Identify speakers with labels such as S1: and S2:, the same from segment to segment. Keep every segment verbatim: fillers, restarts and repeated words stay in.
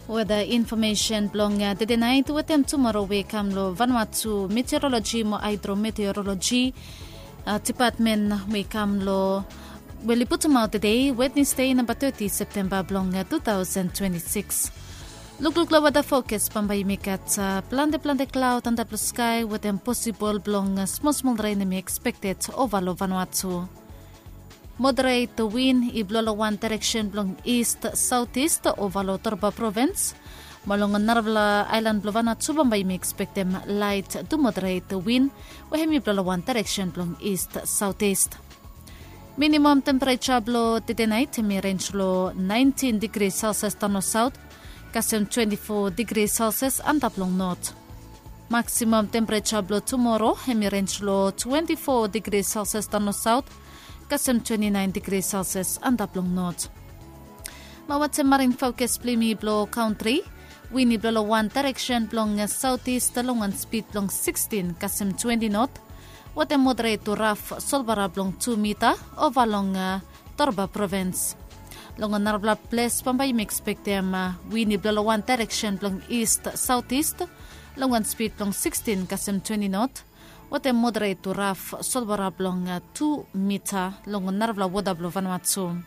S1: Weather information blong uh, the night wetem tomorrow we come lo Vanuatu meteorology mo hydrometeorology uh, department we come lo well put out today Wednesday number thirty September blong uh, two thousand twenty-six. Look look low weather focus pambay mikat uh, plante plante cloud under blue sky with them possible blong uh, small small rain may expected over lo Vanuatu. Moderate wind i blow one direction blong east southeast over lo Torba province. Malong Narvla Island blow Vanuatu bambay may expect them light to moderate wind we hemi blow one direction blong east southeast. Minimum temperature blow today night may range lo nineteen degrees Celsius to south. Kasem twenty-four degrees Celsius and taplong north. Maximum temperature blow tomorrow hemi range lo twenty-four degrees Celsius to south. Kasem twenty-nine degrees Celsius and taplong north. Mawat marine focus plimi blow country. Windy blow one direction blong southeast long speed blong sixteen kasem twenty north. What a moderate to rough solvara blong two meter over long uh, Torba province. Long Narvla place pambay may expect them uh, windy blow one direction blong east southeast long speed blong sixteen kasem twenty north. What a moderate to rough solvara blong uh, two meter long Narvla water blow Vanuatu.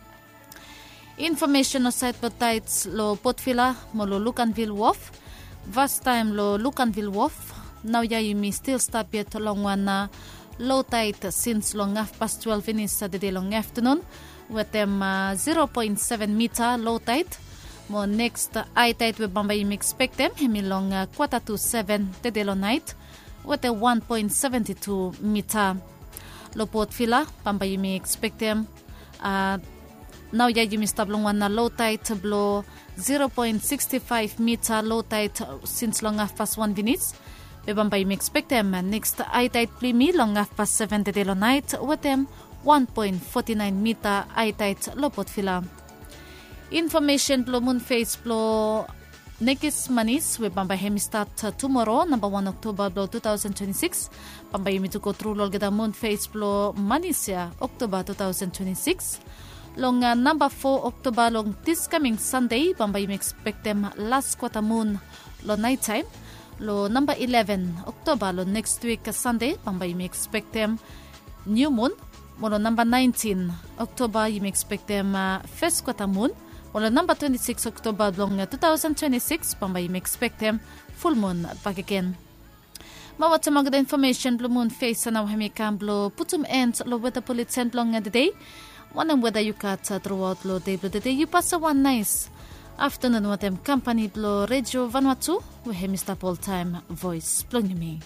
S1: Information on site tides lo Potfila molo Lucanville Wharf. Vast time lo Lucanville Wharf. Now ya you may still stop yet long one uh, low tide since long half past twelve in Saturday long afternoon. With them uh, zero point seven meter low tide. Mo next uh, high tide we Bombay may expect them hemi long uh, quarter to seven today long night with a one point seven two meter. Low Port Villa Bombay may expect them uh, now ya you may stop long one uh, low tide blow zero point six five meter low tide uh, since long half past one minutes. We Bombay may expect them uh, next high tide plimi long half past seven today long night with them one point four nine meter high tide low Port Villa. Information blow moon face blow Nekis Manis we Bombay hemi start uh, tomorrow number one October blow two thousand twenty-six. Bombay mi to go through lol geda moon face blow Manisia October two thousand twenty-six. Long uh, number four October long this coming Sunday Bombay mi expect them last quarter moon lo night time. Lo number eleven October lo next week uh, Sunday Bombay mi expect them new moon. Molo number nineteen October you may expect them uh, first quarter moon. Molo number twenty-six October long uh, two thousand twenty-six Pamba you may expect them full moon back again. Mawat sa mga information blue moon face na hemi kam blow putum ends lo weather bulletin long uh, the day. One and weather you cut uh, throughout lo day blue the day you pass a one nice afternoon with them company blow radio Vanuatu we hemi stop all time voice blowing me.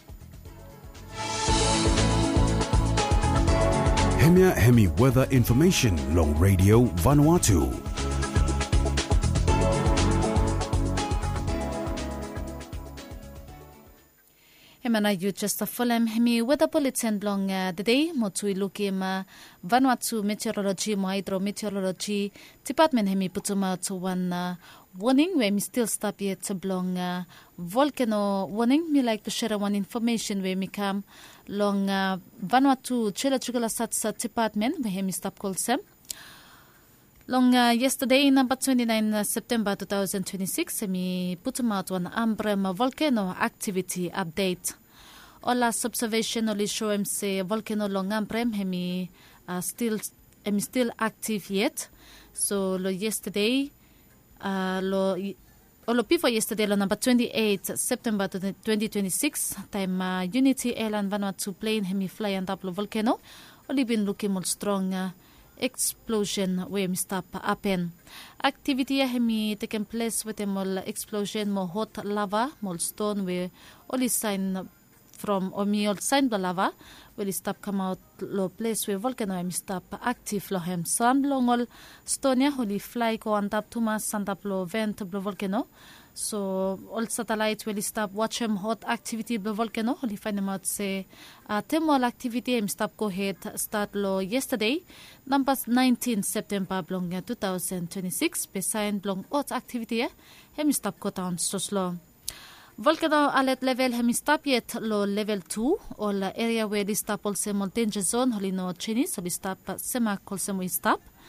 S2: Hemia Hemi weather information long radio Vanuatu.
S1: Hemana you just a full Hemi weather bulletin long uh, the day motui lukim uh, Vanuatu meteorology mo hydrometeorology department Hemi putuma to one uh, warning where me still stop yet to blong uh, volcano warning. Me like to share one information where me come long uh, Vanuatu Chela Chugala Sats department where me stop call sem. Long uh, yesterday number twenty-nine September two thousand twenty-six me put out one Ambrem volcano activity update. All last observation only show him say volcano long Ambrem hemi uh, still hemi still active yet. So lo yesterday uh, lo Olo before yesterday lo number twenty-eight September twenty twenty-six time uh, Unity Airline Vanuatu plane hemi fly and up lo volcano. Only been looking more strong uh, explosion where me stop happen. Activity hemi taken place with a mol explosion mo hot lava mol stone where only sign from or me all sign the lava will stop come out lo place where volcano hemi stop active lo hem sun longol stone ya holy fly ko on top tuma santap lo vent blo volcano. So all satellite will stop watch him hot activity blo volcano holy find them out say uh, thermal activity him stop go ahead start lo yesterday number nineteen September blong two thousand twenty-six beside blong hot activity him stop go down so slow. Volcano alert level hemi stop yet lo level two all area where the stop also danger zone holi no Chinese holi stop sema call semo stop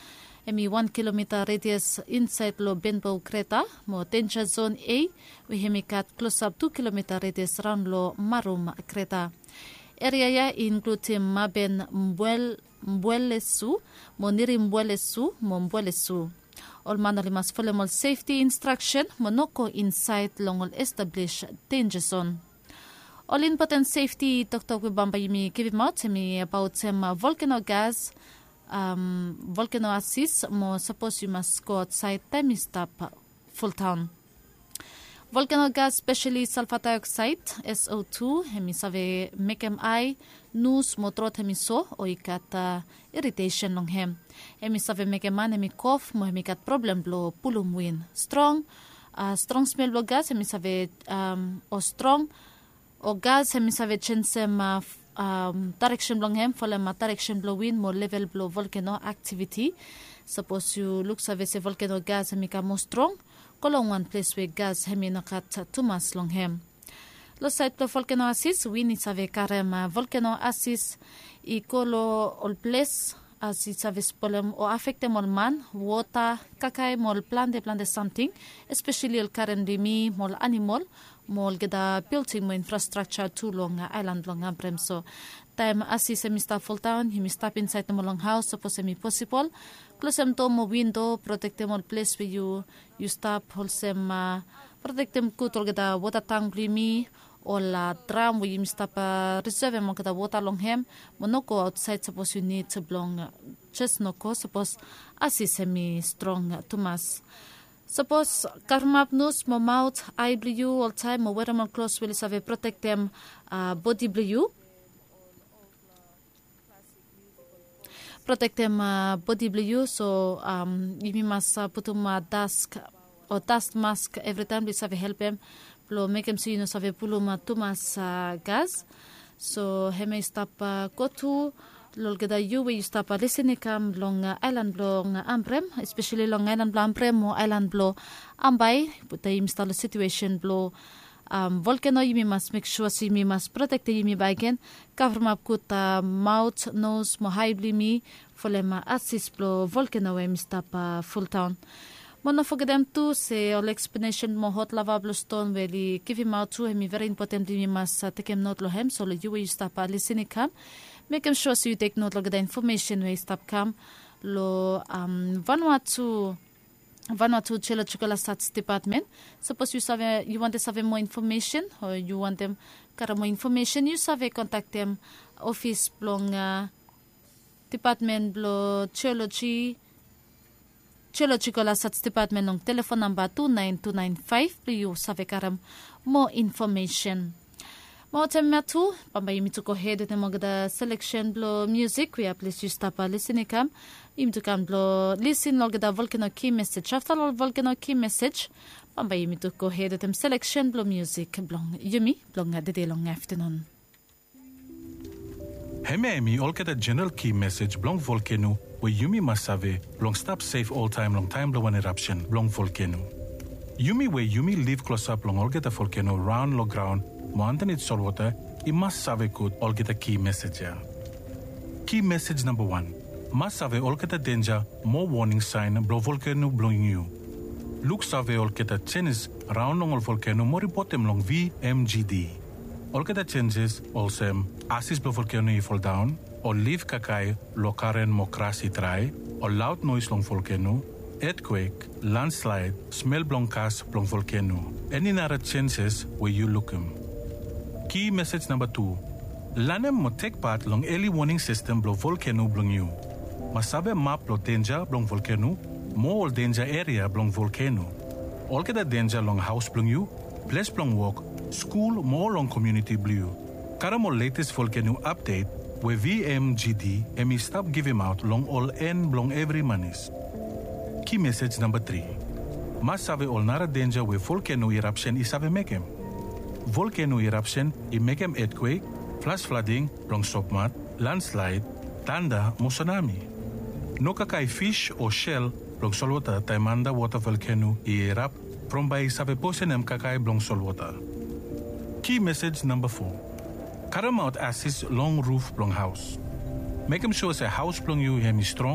S1: Hemi one kilometer radius inside lo Benbow Crater, mo danger zone A, we hemi kat close up two kilometer radius round lo Marum Crater. Area ya include Maben Mbwel Mbwelesu, mo niri Mbwelesu, mo Mbwelesu. All manoli mas follow all safety instruction, monoko inside long all established danger zone. All important safety Doctor Wibamba yimi give him out me about some uh, volcano gas, um, volcano assist, mo suppose you must go outside time you stop uh, full town. Volcano gas, especially sulfur dioxide, S O two, hemi save make em eye, nus motrot hemi so, o ikat uh, irritation long hem. Hemi save make man hemi cough, mo hemi kat problem blow pulum win. Strong, uh, strong smell blow gas, hemi save um, o strong, o gas hemi save chensem uh, um, direction long hem, follow direction blow win, more level blow volcano activity. Suppose you look save se volcano gas hemi ka more strong, kolong one place where gas hemi nakat tumas long hem. Lo site lo volcano assist, we need save karem uh, volcano assist, I kolo all place, as it save spolem o affecte mol man, water, kakai mol plante plante something, especially el karen dimi mol animal, mol geda building mo infrastructure too long uh, island long amprem so. Time assist hemi stop full town, hemi stop inside the molong house, suppose hemi possible. Close them to mo window, protect them all place where you you stop, wholesome uh, protect them good or get a water tank me or la drum where you stop uh, reserve them get a water long hem. Monoko outside suppose you need to belong uh, just no co suppose assist semi strong uh, to mass. Suppose karmap nose mo mouth eye blue all time mo wear them close will save protect them uh, body blue. Protect them uh, body blue, so um, you must uh, put them a dust or dust mask every time. Please have help them. Blow make them see you know save puluma tumas uh, gas. So he may stop uh, go to lol geda you where you stop uh, listening come long uh, island long uh, amprem, especially long island blow amprem or island blow ambai. But the install situation blow. Um, volcano you must make sure so you must protect you by again cover map kut uh, mouth nose mo high me for them assist blow volcano we stop uh, full town mono forget them too say all explanation mo hot lava blue stone really give him out to him very important you must uh, take him note lo him so you will stop uh, listening come make him sure so you take note of the information we stop come lo um Vanuatu Vanuatu Chelo Chocola Stats Department. Suppose you save, you want to have more information or you want them kara more information, you save contact them office blong uh, department blo Chelo Chi Chelo Chocola Stats Department long telephone number two nine two nine five. You save karam more information. More time matu, pamba yimi to go ahead with the selection blow music. We are pleased you stop uh, listening come. Yimi to come blow listen log the volcano key message. After all volcano key message, pamba yimi to go ahead with them selection blow music. Blong yumi blong the day long afternoon.
S3: Heme emi all get a general key message blong volcano where yumi must have blong stop safe all time long time blow one eruption blong volcano. Yumi where yumi live close up long all get a volcano round low ground. Mountain saltwater, it must save good all get a key message. Key message number one. Must save all get a danger, more warning sign, blow volcano blowing you. Look save all get a changes around all volcano more bottom long V M G D. All get a changes also assist blow volcano fall down, or leave kakai lokaren mokrasi dry, or loud noise long volcano, earthquake, landslide, smell blong cast blong volcano. Any other chances where you look them. Key message number two. Lanem mo take part long early warning system blow volcano blong you. Masabe map blow danger blong volcano, more danger area blong volcano. All get a danger long house blong you, place blong walk, school more long community blue. Karamo latest volcano update where V M G D emi stop give him out long all N blong every manis. Key message number three. Masabe all nara danger where volcano eruption is have make him. Volcano eruption, it make them earthquake, flash flooding, long submat, landslide, thunder, mo tsunami. No kakai fish or shell, long saltwater, taimanda water volcano, i erupt from by save posen em kakai blong saltwater. Key message number four. Caramount assist long roof blong house. Make them sure say house blong you hemi strong,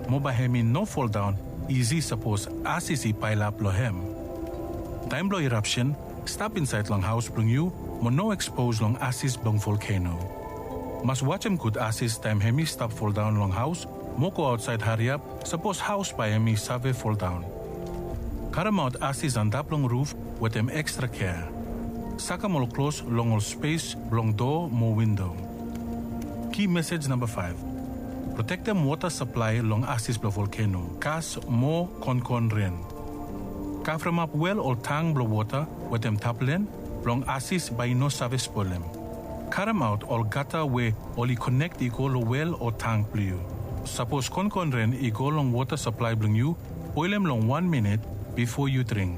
S3: moba hemi no fall down, easy suppose asisi pile up lo hem. Time blow eruption, stop inside long house blong you, mo no expose long asis blong volcano. Mas watch him good asis time hemi stop fall down long house, mo go outside hurry up, suppose house by hemi save fall down. Karam out asis on top long roof with them extra care. Saka mo close long all space, long door, mo window. Key message number five. Protect them water supply long asis blow volcano. Kas mo kon kon rain. Cover up well or tang blow water with them taplen long asis by no service problem. Karam out all gata way only connect i go lo well or tank blue. Suppose kon kon rain i go long water supply blong you, boil them long one minute before you drink.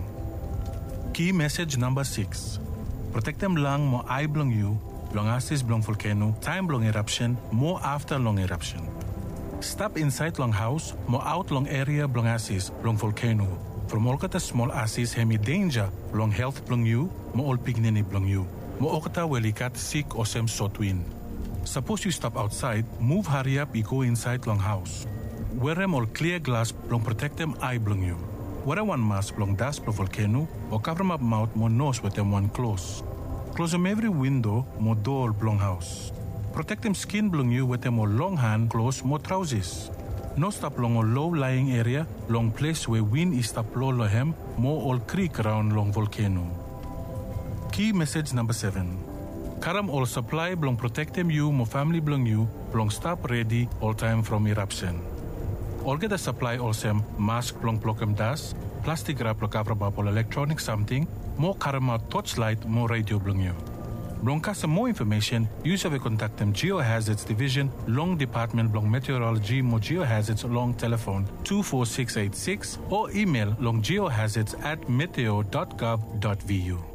S3: Key message number six. Protect them lang mo eye blong you, long asis blong volcano, time blong eruption, more after long eruption. Stop inside long house, mo out long area blong asis blong volcano. From all kata small asis hemi danger long health blong you, mo all pignini blong you. Mo okata welikat sick or sem sotwin. Suppose you stop outside, move hurry up I go inside long house. Wear them all clear glass blong protect them eye blong you. Wear one mask blong dust blong volcano or cover them up mouth mo nose with them one close. Close them every window mo door blong house. Protect them skin blong you with them all long hand close mo trousers. No stop long a low lying area, long place where wind is stop low lo hem, mo all creek around long volcano. Key message number seven. Karam all supply blong protect them you, mo family blong you, blong stop ready all time from eruption. All get a supply all sem mask blong block das, plastic wrap lo cover up all electronic something, mo karam out torchlight, mo radio blong you. Blong kasa more information, use have a contact them Geohazards Division, Long Department Blong Meteorology mo Geohazards long telephone two four six eight six or email long geohazards at meteo dot gov dot v u.